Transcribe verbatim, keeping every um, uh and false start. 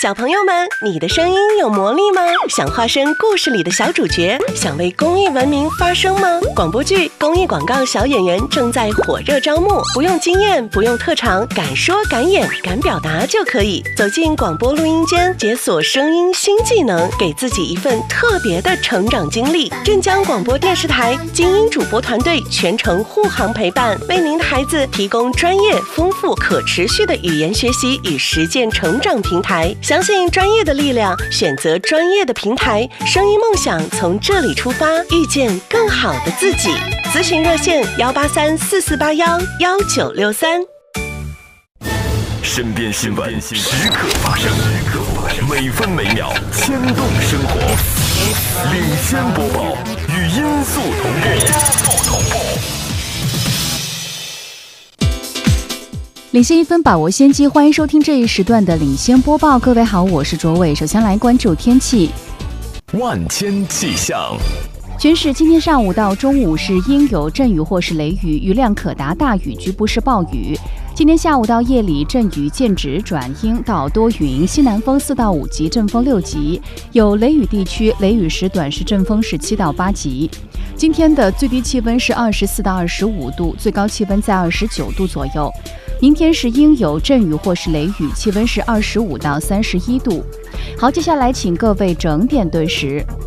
小朋友们，你的声音有魔力吗？想化身故事里的小主角，想为公益文明发声吗？广播剧、公益广告小演员正在火热招募，不用经验，不用特长，敢说敢演敢表达就可以。走进广播录音间，解锁声音新技能，给自己一份特别的成长经历。镇江广播电视台精英主播团队全程护航陪伴，为您的孩子提供专业、丰富、可持续的语言学习与实践成长平台。相信专业的力量，选择专业的平台，声音梦想从这里出发，遇见更好的自己。咨询热线：幺八三四四八幺幺九六三。 身边新闻时刻发生，每分每秒牵动生活。领先播报，与音速同步。 领先一分，把握先机，欢迎收听这一时段的领先播报。各位好，我是卓伟。首先来关注天气。 万千气象。 全市今天上午到中午是阴有阵雨或是雷雨，雨量可达大雨，局部是暴雨。今天下午到夜里阵雨渐止转阴到多云，西南风四到五级，阵风六级，有雷雨地区雷雨时短时阵风是七到八级。今天的最低气温是二十四到二十五度，最高气温在二十九度左右。明天是阴有阵雨或是雷雨，气温是二十五到三十一度。好，接下来请各位整点对时。